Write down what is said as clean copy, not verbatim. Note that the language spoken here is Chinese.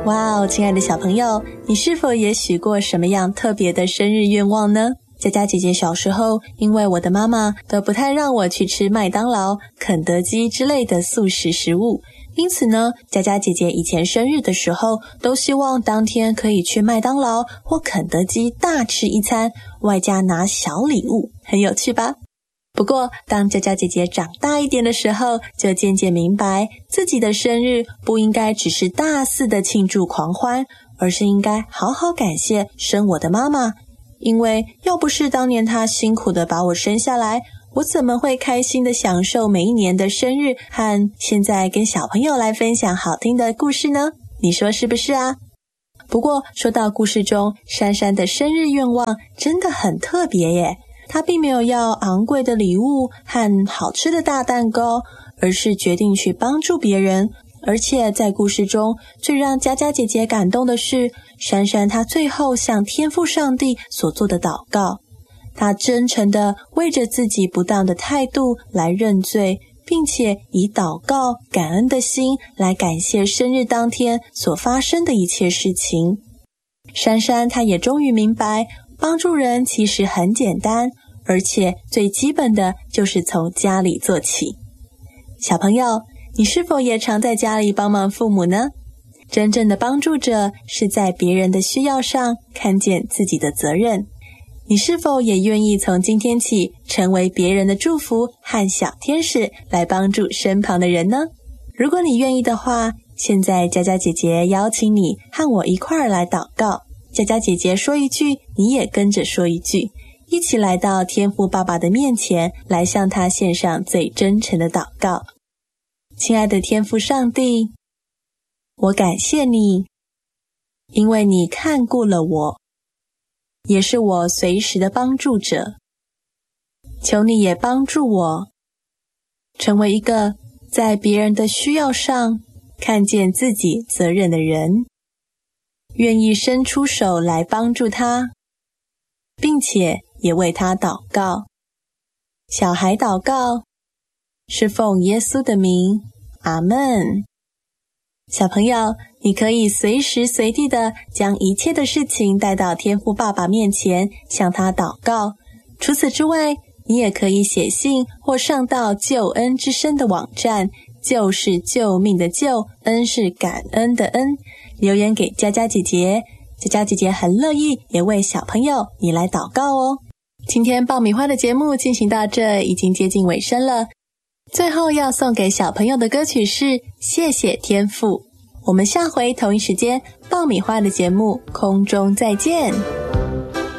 哇哦，亲爱的小朋友，你是否也许过什么样特别的生日愿望呢？佳佳姐姐小时候，因为我的妈妈都不太让我去吃麦当劳、肯德基之类的速食食物，因此呢，佳佳姐姐以前生日的时候，都希望当天可以去麦当劳或肯德基大吃一餐，外加拿小礼物，很有趣吧？不过，当佳佳姐姐长大一点的时候，就渐渐明白，自己的生日不应该只是大肆的庆祝狂欢，而是应该好好感谢生我的妈妈。因为要不是当年她辛苦的把我生下来，我怎么会开心的享受每一年的生日，和现在跟小朋友来分享好听的故事呢？你说是不是啊？不过，说到故事中，珊珊的生日愿望真的很特别耶。他并没有要昂贵的礼物和好吃的大蛋糕，而是决定去帮助别人。而且在故事中，最让佳佳姐姐感动的是，珊珊她最后向天父上帝所做的祷告。她真诚地为着自己不当的态度来认罪，并且以祷告感恩的心来感谢生日当天所发生的一切事情。珊珊她也终于明白，帮助人其实很简单，而且最基本的就是从家里做起。小朋友，你是否也常在家里帮忙父母呢？真正的帮助者是在别人的需要上看见自己的责任。你是否也愿意从今天起成为别人的祝福和小天使，来帮助身旁的人呢？如果你愿意的话，现在佳佳姐姐邀请你和我一块儿来祷告。佳佳姐姐说一句，你也跟着说一句，一起来到天父爸爸的面前，来向他献上最真诚的祷告。亲爱的天父上帝，我感谢你，因为你看顾了我，也是我随时的帮助者。求你也帮助我，成为一个在别人的需要上看见自己责任的人，愿意伸出手来帮助他，并且也为他祷告。小孩祷告是奉耶稣的名，阿们。小朋友，你可以随时随地的将一切的事情带到天父爸爸面前，向他祷告。除此之外，你也可以写信或上到救恩之声的网站，救是救命的救，恩是感恩的恩，留言给佳佳姐姐。佳佳姐姐很乐意也为小朋友你来祷告哦。今天爆米花的节目进行到这，已经接近尾声了。最后要送给小朋友的歌曲是谢谢天父。我们下回同一时间爆米花的节目空中再见。